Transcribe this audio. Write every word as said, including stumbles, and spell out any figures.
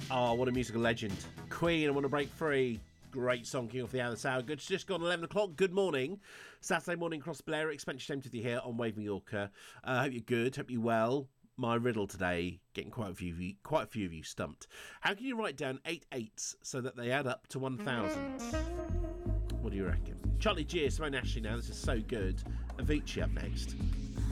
Oh, what a musical legend. Queen, I Want to Break Free. Great song, kicking off the hour. That's how good. It's just gone eleven o'clock. Good morning. Saturday morning, Cross Blair. Expensive Shame with you here on Wave Mallorca. Uh, hope you're good. Hope you're well. My riddle today, getting quite a few of you, quite a few of you stumped. How can you write down eight eights so that they add up to one thousand? What do you reckon? Charlie G, Simone Ashley now. This is so good. Avicii up next.